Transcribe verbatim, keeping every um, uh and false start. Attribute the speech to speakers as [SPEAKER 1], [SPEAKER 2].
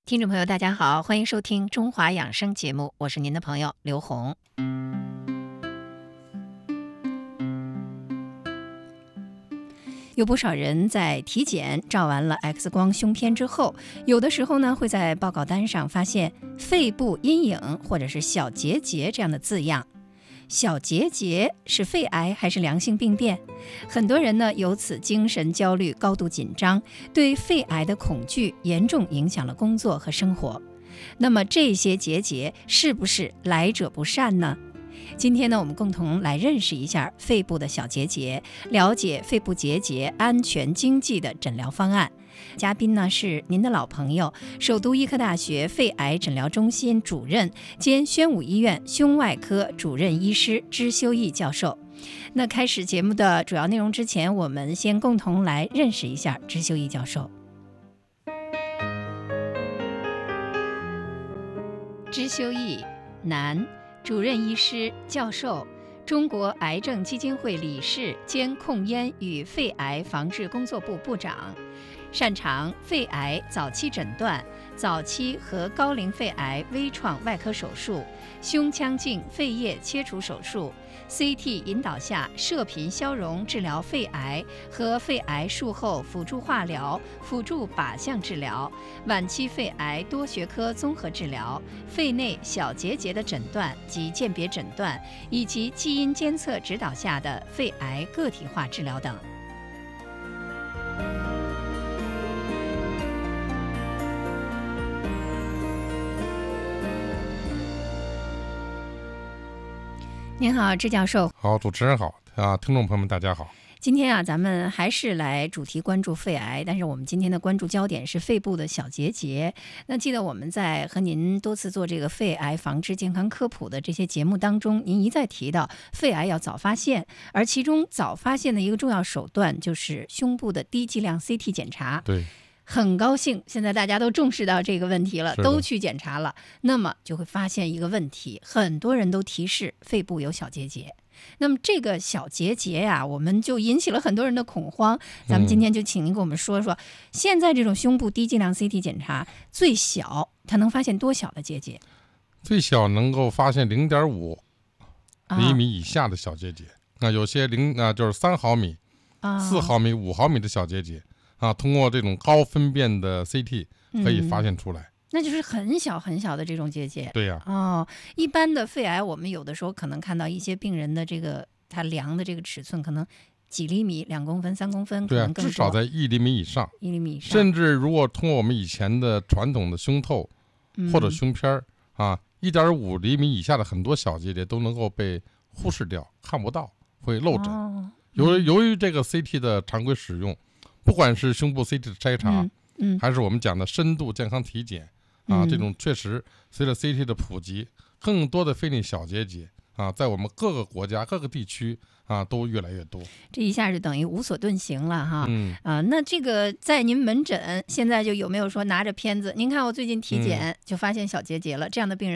[SPEAKER 1] 听众朋友大家好，欢迎收听中华养生节目，我是您的朋友刘红。有不少人在体检照完了 X 光胸片之后，有的时候呢会在报告单上发现肺部阴影或者是小结节这样的字样。小结节是肺癌还是良性病变？很多人呢由此精神焦虑、高度紧张，对肺癌的恐惧严重影响了工作和生活。那么这些结节是不是来者不善呢？今天呢，我们共同来认识一下肺部的小结节，了解肺部结节安全经济的诊疗方案。嘉宾呢是您的老朋友，首都医科大学肺癌诊疗中心主任兼宣武医院胸外科主任医师支修义教授。那开始节目的主要内容之前，我们先共同来认识一下支修义教授。支修义，男，主任医师、教授，中国癌症基金会理事兼控烟与肺癌防治工作部部长，擅长肺癌早期诊断、早期和高龄肺癌微创外科手术、胸腔镜肺叶切除手术、C T 引导下射频消融治疗肺癌和肺癌术后辅助化疗、辅助靶向治疗、晚期肺癌多学科综合治疗、肺内小结节的诊断及鉴别诊断，以及基因监测指导下的肺癌个体化治疗等。您好，支教授。
[SPEAKER 2] 好，主持人好啊，听众朋友们大家好。
[SPEAKER 1] 今天啊，咱们还是来主题关注肺癌，但是我们今天的关注焦点是肺部的小结节。那记得我们在和您多次做这个肺癌防治健康科普的这些节目当中，您一再提到肺癌要早发现，而其中早发现的一个重要手段就是胸部的低剂量 C T 检查。
[SPEAKER 2] 对。
[SPEAKER 1] 很高兴，现在大家都重视到这个问题了，都去检查了，那么就会发现一个问题，很多人都提示肺部有小结节。那么这个小结节呀，我们就引起了很多人的恐慌。咱们今天就请您给我们说说，嗯、现在这种胸部低剂量 C T 检查最小它能发现多小的结节？
[SPEAKER 2] 最小能够发现零点五厘米以下的小结节，那、啊、有些零啊就是三毫米、四、啊、毫米、五毫米的小结节。啊，通过这种高分辨的 C T 可以发现出来、嗯，
[SPEAKER 1] 那就是很小很小的这种结节。
[SPEAKER 2] 对呀、啊，
[SPEAKER 1] 哦，一般的肺癌，我们有的时候可能看到一些病人的这个他量的这个尺寸可能几厘米、两公分、三公分，
[SPEAKER 2] 对啊，至少在一厘米以上，
[SPEAKER 1] 一厘米以上。
[SPEAKER 2] 甚至如果通过我们以前的传统的胸透或者胸片、嗯、啊，一点五厘米以下的很多小结节都能够被忽视掉，看不到，会漏诊。哦、由于由于这个 C T 的常规使用。不管是胸部 C T 的筛查、嗯嗯，还是我们讲的深度健康体检啊、嗯，这种确实随着 C T 的普及，更多的肺内小结节啊，在我们各个国家、各个地区啊，都越来越多。
[SPEAKER 1] 这一下就等于无所遁形了哈。
[SPEAKER 2] 嗯
[SPEAKER 1] 啊，那这个在您门诊现在就有没有说拿着片子？您看我最近体检、嗯、就发现小结节了，这样的病人